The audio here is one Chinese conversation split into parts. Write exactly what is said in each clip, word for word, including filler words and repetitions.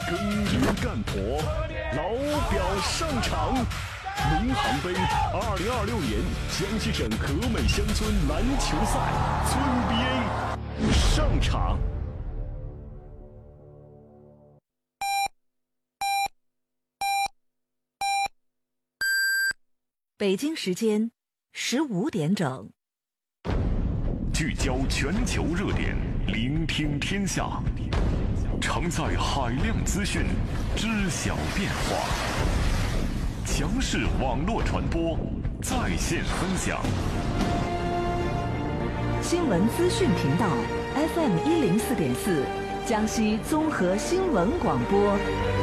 耕耘干活，老表上场。农行杯二零二六年江西省和美乡村篮球赛村 B A 上场。 北京时间十五点整。 聚焦全球热点，聆听天下，承载海量资讯，知晓变化。强势网络传播，在线分享。 新闻资讯频道 F M 一零四点四，江西综合新闻广播。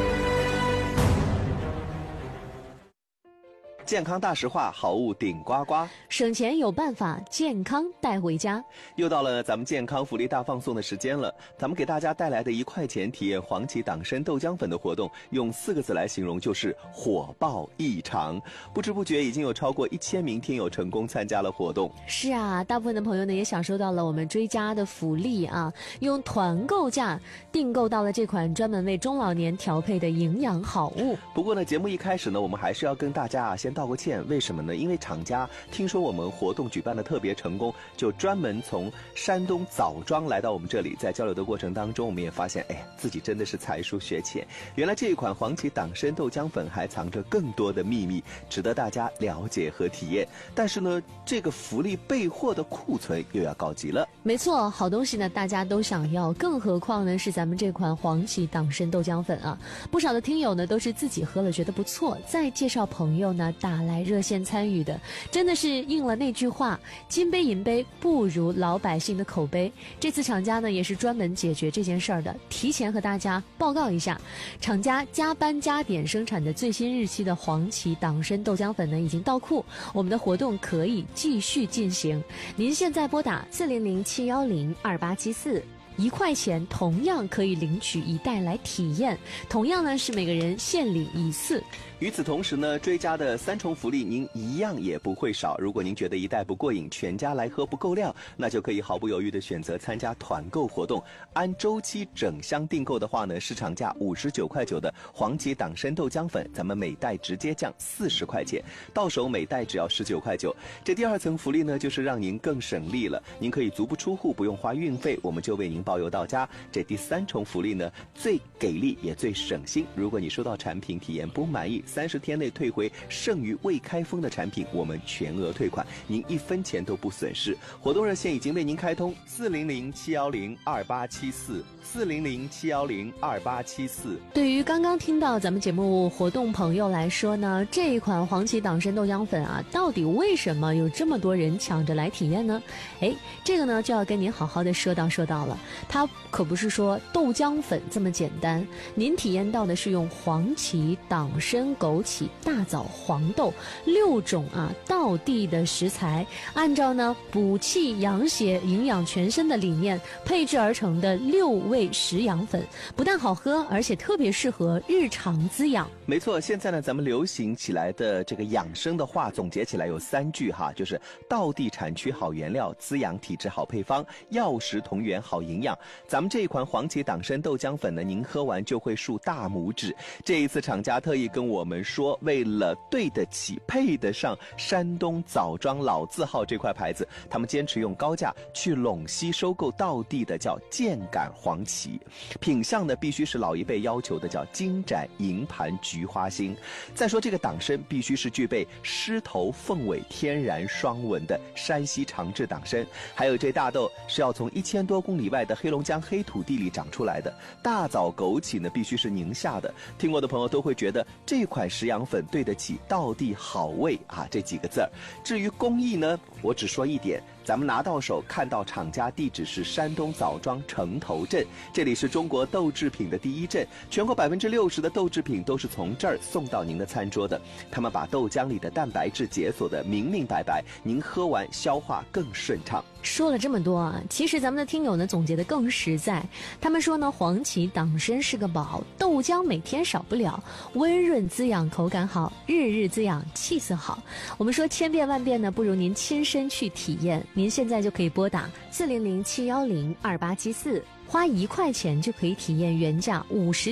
健康大实话，好物顶呱呱， 省钱有办法，健康带回家。 又到了咱们健康福利大放送的时间了。咱们给大家带来的一块钱体验黄芪党参豆浆粉的活动，用四个字来形容，就是火爆异常。不知不觉已经有超过一千名听友成功参加了活动。 是啊，大部分的朋友呢也享受到了我们追加的福利啊，用团购价订购到了这款专门为中老年调配的营养好物。 不过呢，节目一开始呢，我们还是要跟大家啊先道个歉。为什么呢？因为厂家听说我们活动举办的特别成功，就专门从山东枣庄来到我们这里。在交流的过程当中，我们也发现，哎，自己真的是才疏学浅。原来这一款黄芪党参豆浆粉还藏着更多的秘密，值得大家了解和体验。但是呢，这个福利备货的库存又要告急了。 没错，好东西呢大家都想要，更何况呢是咱们这款黄芪党参豆浆粉啊。不少的听友呢都是自己喝了觉得不错，再介绍朋友呢打来热线参与的，真的是应了那句话，金杯银杯不如老百姓的口碑。这次厂家呢也是专门解决这件事儿的，提前和大家报告一下，厂家加班加点生产的最新日期的黄芪党参豆浆粉呢已经到库，我们的活动可以继续进行。您现在拨打四零零七幺零二八七四。一块钱同样可以领取一袋来体验，同样呢是每个人限领一次。 与此同时呢，追加的三重福利您一样也不会少。如果您觉得一袋不过瘾，全家来喝不够量，那就可以毫不犹豫地选择参加团购活动。按周期整箱订购的话呢，市场价五十九块九的黄芪党参豆浆粉，咱们每袋直接降四十块钱，到手每袋只要十九块九。这第二层福利呢，就是让您更省力了，您可以足不出户，不用花运费，我们就为您包邮到家。这第三重福利呢，最给力也最省心。如果你收到产品体验不满意，三十天内退回剩余未开封的产品，我们全额退款，您一分钱都不损失。活动热线已经为您开通，四零零七幺零二八七四，四零零七幺零二八七四。 对于刚刚听到咱们节目活动朋友来说呢，这一款黄芪党参豆浆粉啊，到底为什么有这么多人抢着来体验呢？哎，这个呢就要跟您好好的说道说道了。它可不是说豆浆粉这么简单，您体验到的是用黄芪、党参、枸杞、大枣、黄豆六种啊道地的食材，按照呢补气养血、营养全身的理念配制而成的六味食养粉，不但好喝，而且特别适合日常滋养。 没错，现在呢咱们流行起来的这个养生的话，总结起来有三句哈，就是道地产区好原料，滋养体质好配方，药食同源好营养。咱们这一款黄芪党参豆浆粉呢，您喝完就会竖大拇指。这一次厂家特意跟我们说，为了对得起配得上山东枣庄老字号这块牌子，他们坚持用高价去陇西收购道地的叫箭杆黄芪，品相呢必须是老一辈要求的叫金盏银盘菊花心。再说这个党参必须是具备狮头凤尾天然双纹的山西长治党参，还有这大豆是要从一千多公里外的黑龙江黑土地里长出来的，大枣枸杞呢必须是宁夏的。听过的朋友都会觉得这款食养粉对得起道地好味啊这几个字儿。至于工艺呢，我只说一点，咱们拿到手看到厂家地址是山东枣庄城头镇，这里是中国豆制品的第一镇，全国百分之六十的豆制品都是从这儿送到您的餐桌的。他们把豆浆里的蛋白质解锁的明明白白，您喝完消化更顺畅。 说了这么多啊，其实咱们的听友呢总结的更实在。他们说呢，黄芪党参是个宝，豆浆每天少不了，温润滋养，口感好，日日滋养，气色好。我们说千变万变呢，不如您亲身去体验。您现在就可以拨打四零零七幺零二八七四，花一块钱就可以体验原价五十